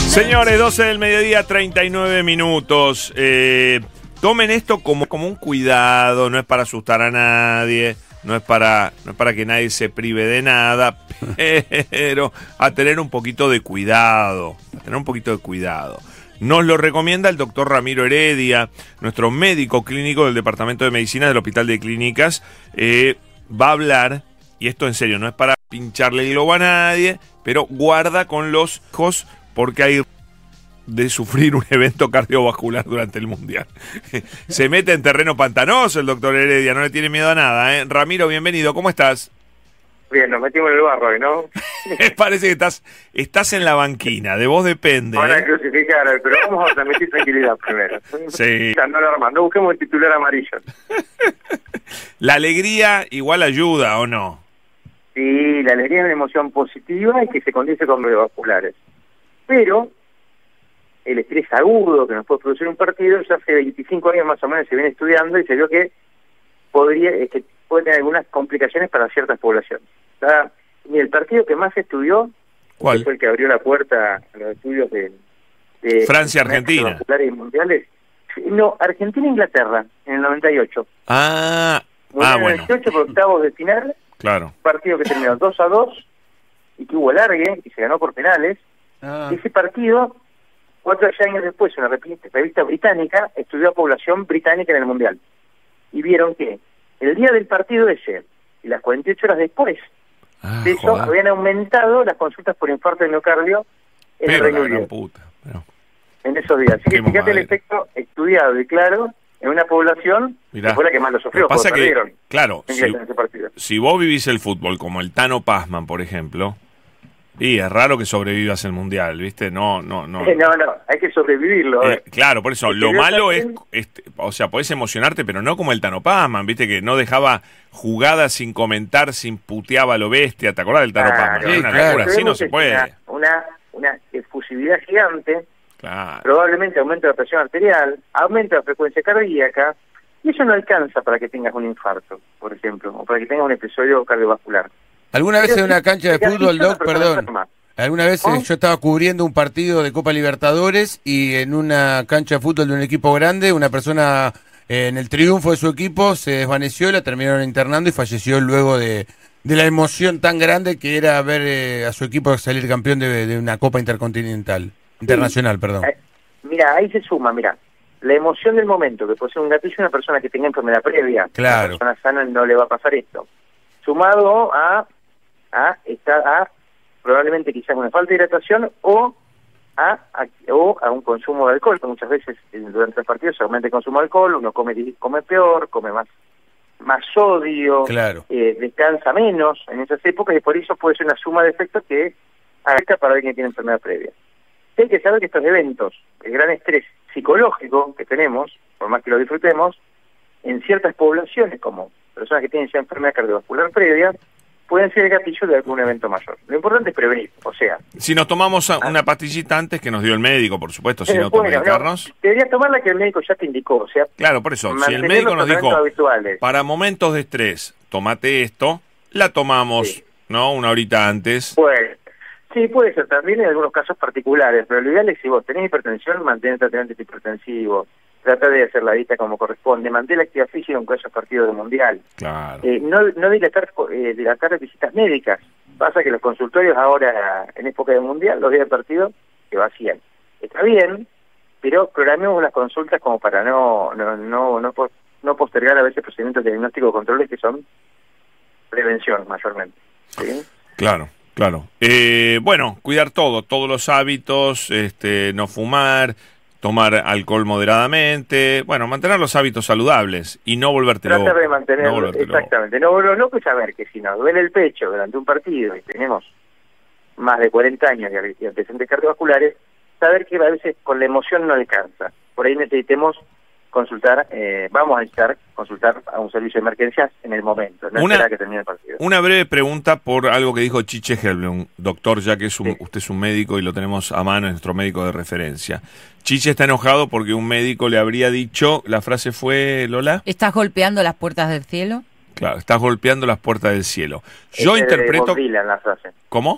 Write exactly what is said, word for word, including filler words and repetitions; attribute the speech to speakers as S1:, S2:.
S1: Señores, doce del mediodía, treinta y nueve minutos. Eh, tomen esto como, como un cuidado, no es para asustar a nadie, no es para, no es para que nadie se prive de nada, pero a tener un poquito de cuidado, a tener un poquito de cuidado. Nos lo recomienda el doctor Ramiro Heredia, nuestro médico clínico del Departamento de Medicina del Hospital de Clínicas. Eh, va a hablar, y esto en serio, no es para pincharle el globo a nadie, pero guarda con los hijos porque hay de sufrir un evento cardiovascular durante el Mundial. Se mete en terreno pantanoso el doctor Heredia, no le tiene miedo a nada, ¿eh? Ramiro, bienvenido, ¿cómo estás?
S2: Bien, nos metimos en el barro hoy, ¿no?
S1: Parece que estás estás en la banquina, de vos depende.
S2: Van a
S1: ¿eh?
S2: crucificar, pero vamos a transmitir tranquilidad primero.
S1: Sí.
S2: No alarmando, busquemos el titular amarillo.
S1: La alegría igual ayuda, ¿o no?
S2: Sí, la alegría es una emoción positiva y que se condice con cardiovasculares. Pero el estrés agudo que nos puede producir un partido, ya hace veinticinco años más o menos se viene estudiando y se vio que podría, es que puede tener algunas complicaciones para ciertas poblaciones. O sea, y el partido que más se estudió,
S1: ¿cuál?
S2: Que fue el que abrió la puerta a los estudios de, de
S1: Francia-Argentina.
S2: Y mundiales. No, Argentina-Inglaterra, en el noventa y ocho.
S1: Ah,
S2: Mundial
S1: ah
S2: en el
S1: bueno.
S2: noventa y ocho por octavos de final,
S1: Claro.
S2: partido que terminó dos a dos y que hubo largue y se ganó por penales.
S3: Ah.
S2: Ese partido, cuatro años después, una revista británica estudió a población británica en el Mundial. Y vieron que el día del partido ese y las cuarenta y ocho horas después
S1: Ah,
S2: de eso
S1: joder.
S2: habían aumentado las consultas por infarto de miocardio en
S1: Pero
S2: el
S1: la
S2: Reino
S1: gran
S2: Unido
S1: puta. Pero...
S2: en esos días. Así que
S1: Qué
S2: fíjate el
S1: mamadera.
S2: efecto estudiado y claro en una población
S1: Mirá,
S2: que fue la que más lo sufrió.
S1: lo que pasa
S2: porque
S1: que,
S2: perdieron
S1: claro,
S2: en
S1: si,
S2: ese partido.
S1: si vos vivís el fútbol como el Tano Pazman, por ejemplo, y es raro que sobrevivas el Mundial, ¿viste? No, no, no.
S2: No, no, hay que sobrevivirlo.
S1: Eh, claro, por eso,
S2: Es que
S1: lo
S2: yo
S1: malo es,
S2: también-
S1: este, o sea, podés emocionarte, pero no como el Tano Pazman, ¿viste? Que no dejaba jugadas sin comentar, sin puteaba a lo bestia, ¿te acordás del Tano
S2: Claro,
S1: Pazman?
S3: sí,
S1: Una
S3: claro.
S1: locura, así no
S2: Vemos
S1: se
S2: que
S1: puede.
S2: Una, una, una efusividad gigante,
S1: Claro.
S2: probablemente aumento de la presión arterial, aumento de la frecuencia cardíaca, y eso no alcanza para que tengas un infarto, por ejemplo, o para que tengas un episodio cardiovascular.
S3: ¿Alguna vez
S2: Pero
S3: en una
S2: sí,
S3: cancha de
S2: te
S3: fútbol,
S2: asfixia a una
S3: Doc,
S2: persona
S3: perdón?
S2: enferma.
S3: Alguna vez
S2: ¿Oh?
S3: eh, yo estaba cubriendo un partido de Copa Libertadores y en una cancha de fútbol de un equipo grande, una persona eh, en el triunfo de su equipo se desvaneció, la terminaron internando y falleció luego de, de la emoción tan grande que era ver eh, a su equipo salir campeón de, de una Copa Intercontinental, internacional, perdón.
S2: Eh, mira, ahí se suma, mira, la emoción del momento, que puede ser un gatillo a una persona que tenga enfermedad previa.
S3: Claro.
S2: A una persona sana no le va a pasar esto. Sumado a, a, estar, a probablemente quizás una falta de hidratación o a, a, o a un consumo de alcohol, que muchas veces eh, durante el partido se aumenta el consumo de alcohol, uno come, come peor, come más, más sodio,
S3: Claro.
S2: eh, descansa menos en esas épocas y por eso puede ser una suma de efectos que afecta para alguien que tiene enfermedad previa. Hay que saber que estos eventos, el gran estrés psicológico que tenemos, por más que lo disfrutemos, en ciertas poblaciones, como personas que tienen ya enfermedad cardiovascular previa, pueden ser el gatillo de algún evento mayor. Lo importante es prevenir, o sea...
S1: Si nos tomamos a- una pastillita antes que nos dio el médico, por supuesto, sin
S2: eh, bueno,
S1: automedicarnos.
S2: no, deberías tomar la que el médico ya te indicó, o sea...
S1: Claro, por eso, si el
S2: mantener
S1: médico
S2: los
S1: nos dijo,
S2: tratamientos habituales.
S1: para momentos de estrés, tomate esto, la tomamos,
S2: Sí.
S1: ¿no? Una horita antes.
S2: Pues, sí, puede ser también en algunos casos particulares, pero lo ideal es si vos tenés hipertensión, mantén el tratamiento hipertensivo, trata de hacer la dieta como corresponde, mantén la actividad física aunque haya partido del mundial.
S1: Claro.
S2: Eh, no no dilatar, eh, dilatar visitas médicas. Pasa que los consultorios ahora, en época del mundial, los días de partido, se vacían. Está bien, pero programemos las consultas como para no no no no, pos- no postergar a veces procedimientos de diagnóstico o controles que son prevención mayormente. ¿Sí?
S1: Claro, claro. Eh, bueno, cuidar todo, todos los hábitos, este, no fumar, tomar alcohol moderadamente, bueno, mantener los hábitos saludables y no volverte loco.
S2: Tratar de mantener,
S1: no volverte loco.
S2: exactamente, no volvernos locos y saber que si nos duele el pecho durante un partido y tenemos más de cuarenta años y antecedentes cardiovasculares, saber que a veces con la emoción no alcanza. Por ahí necesitemos consultar, eh, vamos a necesitar consultar a un servicio de emergencias en el momento, no
S1: Una-
S2: esperar a que termine el partido.
S1: Una breve pregunta por algo que dijo Chiche Helblum, doctor, ya que es un,
S2: Sí.
S1: usted es un médico y lo tenemos a mano, es nuestro médico de referencia. Chiche está enojado porque un médico le habría dicho, la frase fue, Lola,
S4: ¿Estás golpeando las puertas del cielo?
S1: claro, estás golpeando las puertas del cielo. Yo
S2: Ese de
S1: interpreto...
S2: Bob Dylan, la frase.
S1: ¿Cómo?